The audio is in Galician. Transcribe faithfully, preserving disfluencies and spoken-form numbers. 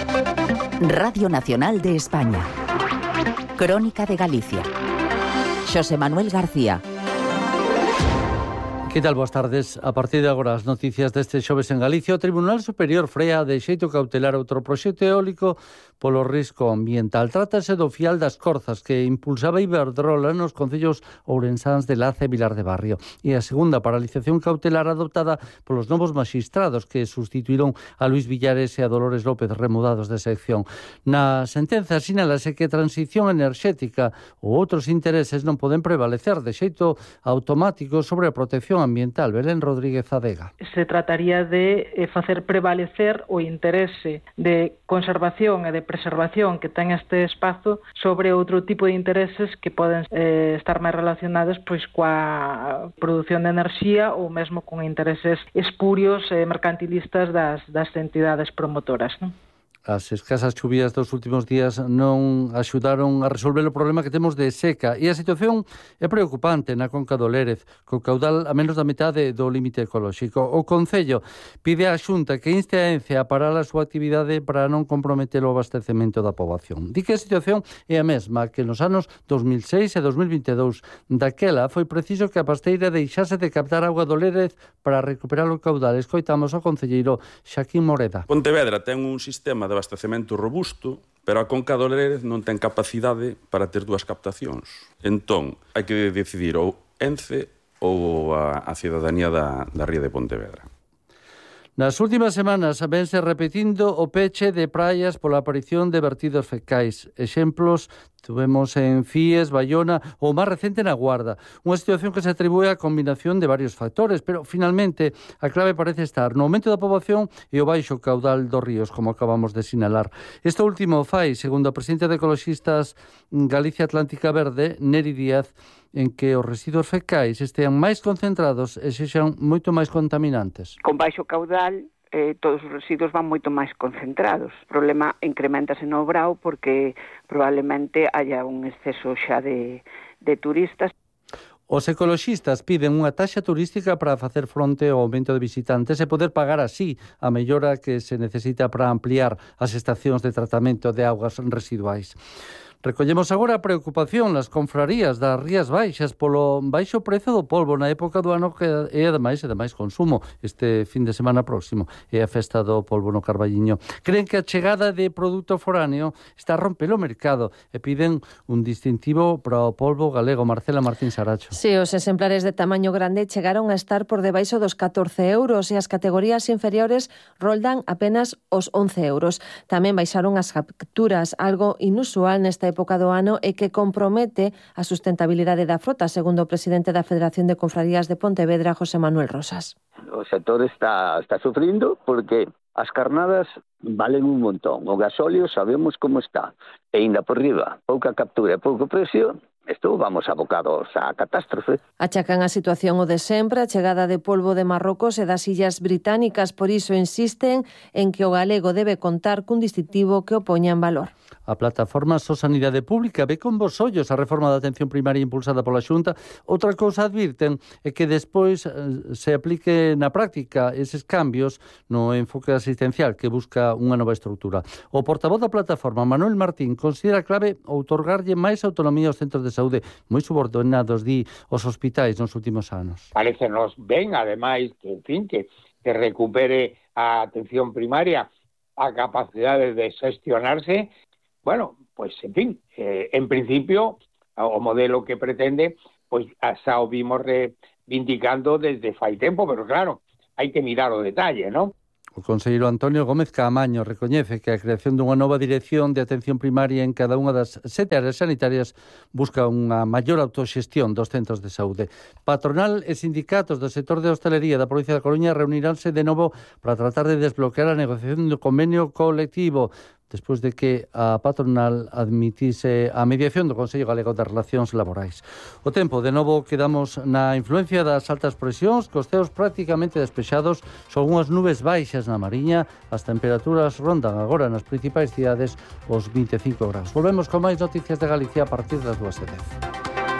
Radio Nacional de España. Crónica de Galicia. Xosé Manuel García. Que tal? Boas tardes. A partir de agora as noticias deste xoves en Galicia. O Tribunal Superior frea de xeito cautelar outro proxecto eólico polo risco ambiental. Trátase do fial das Corzas que impulsaba Iberdrola nos concellos ourensáns de Laza e Vilar de Barrio. E a segunda paralización cautelar adoptada polos novos maxistrados que sustituíron a Luís Villares e a Dolores López, remudados de sección. Na sentenza sinálase que transición enerxética ou outros intereses non poden prevalecer de xeito automático sobre a protección ambiental. Belén Rodríguez Adega. Se trataría de facer prevalecer o interese de conservación e de preservación que ten este espazo sobre outro tipo de intereses que poden eh, estar máis relacionados pois coa produción de enerxía ou mesmo con intereses espurios e eh, mercantilistas das, das entidades promotoras, non? As escasas chuvías dos últimos días non axudaron a resolver o problema que temos de seca e a situación é preocupante na conca do Lérez, co caudal a menos da metade do límite ecolóxico. O Concello pide á Xunta que inste a Ence a parar a súa actividade para non comprometer o abastecemento da poboación. Di que a situación é a mesma que nos anos dos mil seis e dos mil vinte e dous. Daquela foi preciso que a pasteira deixase de captar auga do Lérez para recuperar o caudal. Escoitamos ao concelleiro Xaquín Moreda. Pontevedra ten un sistema de abastecemento robusto, pero a conca do Lérez non ten capacidade para ter dúas captacións. Entón, hai que decidir ou Ence ou a, a cidadanía da, da ría de Pontevedra. Nas últimas semanas vense repetindo o peche de praias pola aparición de vertidos fecais. Exemplos tuvemos en Fies, Baiona ou máis recente na Guarda. Unha situación que se atribúe á combinación de varios factores, pero finalmente a clave parece estar no aumento da poboación e o baixo caudal dos ríos, como acabamos de sinalar. Isto último fai, segundo a presidenta de Ecoloxistas Galicia Atlántica Verde, Neri Díaz, en que os residuos fecais estean máis concentrados e sexan moito máis contaminantes. Con baixo caudal, eh, todos os residuos van moito máis concentrados. O problema incrementase no Brao porque probablemente haya un exceso xa de, de turistas. Os ecoloxistas piden unha taxa turística para facer fronte ao aumento de visitantes e poder pagar así a mellora que se necesita para ampliar as estacións de tratamento de augas residuais. Recollemos agora a preocupación nas confrarías das Rías Baixas polo baixo prezo do polvo na época do ano que é ademais e de máis consumo. Este fin de semana próximo é a festa do polvo no Carballiño. Creen que a chegada de produto foráneo está a romper o mercado e piden un distintivo para o polvo galego. Marcela Martín Saracho. Si, sí, os exemplares de tamaño grande chegaron a estar por debaixo dos catorce euros e as categorías inferiores roldan apenas os once euros. Tamén baixaron as capturas, algo inusual nesta época do ano e que compromete a sustentabilidade da frota, segundo o presidente da Federación de Confrarías de Pontevedra, José Manuel Rosas. O sector está, está sufrindo porque as carnadas valen un montón. O gasóleo sabemos como está. E ainda por riba, pouca captura e pouco precio, isto vamos abocados á catástrofe. Achacan a situación o de sempre, a chegada de polvo de Marrocos e das illas británicas, por iso insisten en que o galego debe contar cun distintivo que o poña en valor. A plataforma So Sanidade Pública ve con bos ollos a reforma da atención primaria impulsada pola Xunta. Outra cousa advirten é que despois se aplique na práctica eses cambios no enfoque asistencial que busca unha nova estrutura. O portavoz da plataforma, Manuel Martín, considera clave outorgarlle máis autonomía aos centros de saúde moi subordinados, di, os hospitais nos últimos anos. Parecenos ben, ademais, que, en fin, que, que recupere a atención primaria a capacidade de xestionarse. Bueno, pues, en fin, eh, en principio, o modelo que pretende, pues, xa o vimos reivindicando desde fai tempo, pero claro, hai que mirar o detalle, ¿no? O conselleiro Antonio Gómez Caamaño recoñece que a creación dunha nova dirección de atención primaria en cada unha das sete áreas sanitarias busca unha maior autoxestión dos centros de saúde. Patronal e sindicatos do sector de hostalería da provincia da Coruña reuniránse de novo para tratar de desbloquear a negociación do convenio colectivo despois de que a patronal admitise a mediación do Consello Galego de Relacións Laborais. O tempo, de novo, quedamos na influencia das altas presións, cos ceos prácticamente despexados, son unhas nubes baixas na Mariña, as temperaturas rondan agora nas principais cidades os vinte e cinco graus. Volvemos con máis noticias de Galicia a partir das dúas e dez.